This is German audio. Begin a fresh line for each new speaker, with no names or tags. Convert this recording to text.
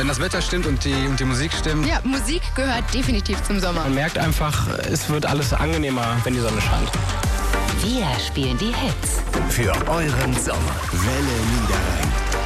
Wenn das Wetter stimmt und die Musik stimmt.
Ja, Musik gehört definitiv zum Sommer.
Man merkt einfach, es wird alles angenehmer, wenn die Sonne scheint.
Wir spielen die Hits.
Für euren Sommer. Welle Niederrhein.